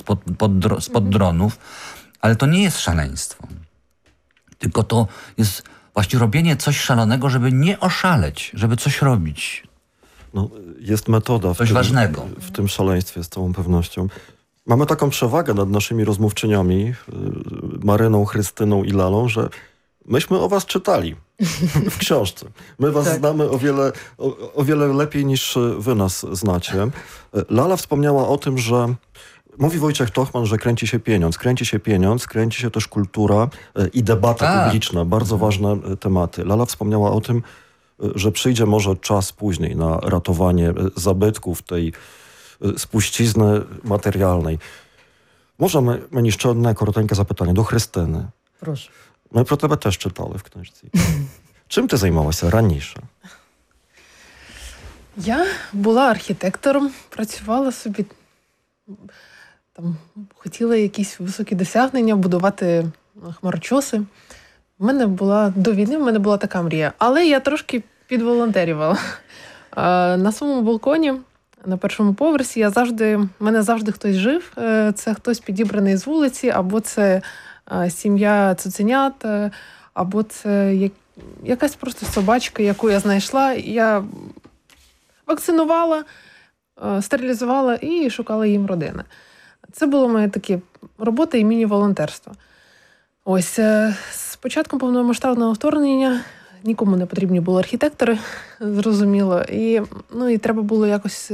spod dronów, ale to nie jest szaleństwo. Tylko to jest właśnie robienie coś szalonego, żeby nie oszaleć, żeby coś robić. No, jest metoda coś ważnego. W tym szaleństwie, z całą pewnością. Mamy taką przewagę nad naszymi rozmówczyniami, Maryną, Chrystyną i Lalą, że myśmy o was czytali w książce. My was znamy o wiele lepiej niż wy nas znacie. Lala wspomniała o tym, że mówi Wojciech Tochman, że kręci się pieniądz, kręci się też kultura i debata publiczna. Bardzo ważne tematy. Lala wspomniała o tym, że przyjdzie może czas później na ratowanie zabytków tej spuścizny materialnej. Może мені jeszcze одне коротеньке запитання до Христини. Прошу. Ми про тебе теж читали в книжці. Чим ти займалася раніше? Я була архітектором, працювала собі, там, хотіла якісь високі досягнення, будувати хмарочоси. До війни в мене була така мрія. Але я трошки підволонтерювала. На своєму балконі, на першому поверсі, мене завжди хтось жив. Це хтось підібраний з вулиці, або це сім'я цуценят, або це якась просто собачка, яку я знайшла. Я вакцинувала, стерилізувала і шукала їм родини. Це було моє таке робота і міні-волонтерство. Ось, з початком повномасштабного вторгнення нікому не потрібні були архітектори, зрозуміло. І треба було якось...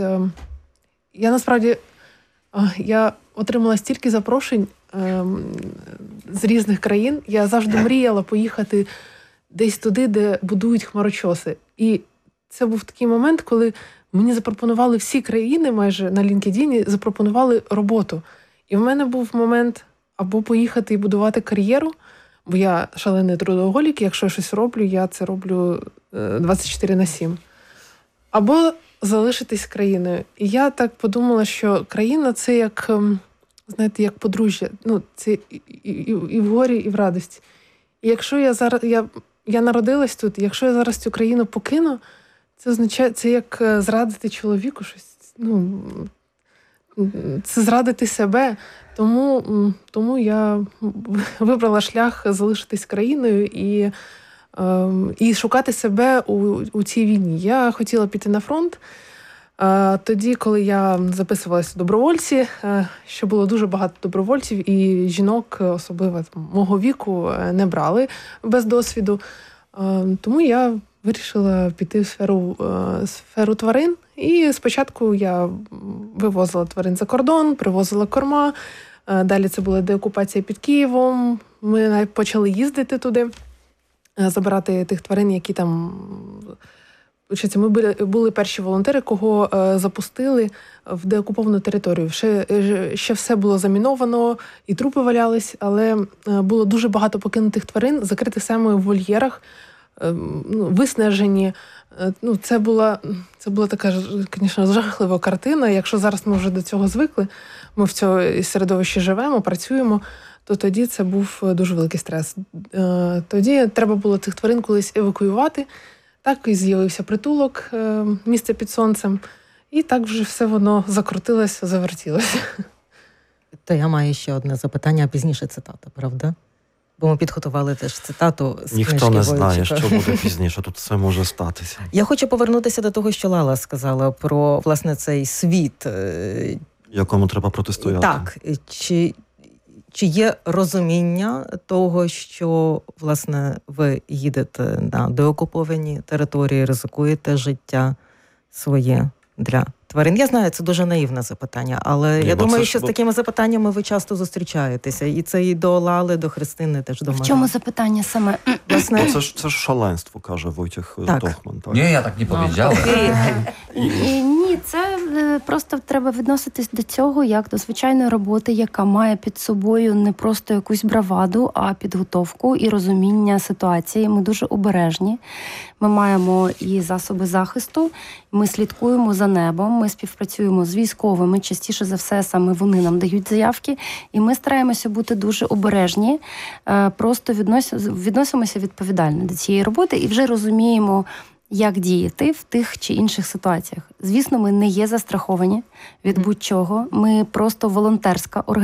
Я отримала стільки запрошень з різних країн. Я завжди мріяла поїхати десь туди, де будують хмарочоси. І це був такий момент, коли мені запропонували всі країни майже на LinkedIn, запропонували роботу. І в мене був момент або поїхати і будувати кар'єру, бо я шалений трудоголік, якщо я щось роблю, я це роблю 24/7. Або залишитись країною. І я так подумала, що країна – це як, знаєте, як подружжя. Це і в горі, і в радості. І якщо я зараз... Я народилась тут, якщо я зараз цю країну покину, це означає, це як зрадити чоловіку щось. Це зрадити себе. Тому я вибрала шлях залишитись країною і шукати себе у цій війні. Я хотіла піти на фронт. Тоді, коли я записувалася в добровольці, що було дуже багато добровольців, і жінок, особливо мого віку, не брали без досвіду. Тому я вирішила піти в сферу тварин. І спочатку я вивозила тварин за кордон, привозила корма. Далі це була деокупація під Києвом. Ми почали їздити туди, забирати тих тварин, які там... Ми були перші волонтери, кого запустили в деокуповану територію. Ще все було заміновано, і трупи валялись, але було дуже багато покинутих тварин, закритих саме в вольєрах, виснажені. Це була така, звісно, жахлива картина. Якщо зараз ми вже до цього звикли, ми в цьому середовищі живемо, працюємо, то тоді це був дуже великий стрес. Тоді треба було цих тварин колись евакуювати. Так і з'явився притулок, місце під сонцем. І так вже все воно закрутилося, завертілося. То я маю ще одне запитання, а пізніше цитата, правда? Бо ми підготували теж цитату з книжки Ніхто не знає, Войчика. що буде пізніше. Тут все може статися. Я хочу повернутися до того, що Лала сказала про, власне, цей світ. Якому треба протистояти. Так. Чи є розуміння того, що, власне, ви їдете на деокуповані території, ризикуєте життя своє для тварин? Я знаю, це дуже наївне запитання, але я думаю, що з такими запитаннями ви часто зустрічаєтеся. І це і до Лали, до Христини, теж до мене. В чому запитання саме? Власне... Це ж шаленство, каже Войciech Tochman. Так? Ні, я так не powiedziałem. Ні, це просто треба відноситись до цього як до звичайної роботи, яка має під собою не просто якусь браваду, а підготовку і розуміння ситуації. Ми дуже обережні. Ми маємо і засоби захисту, ми слідкуємо за небом, ми співпрацюємо з військовими, частіше за все саме вони нам дають заявки, і ми стараємося бути дуже обережні, просто відносимося відповідально до цієї роботи і вже розуміємо, як діяти в тих чи інших ситуаціях. Звісно, ми не є застраховані від будь-чого, ми просто волонтерська організація.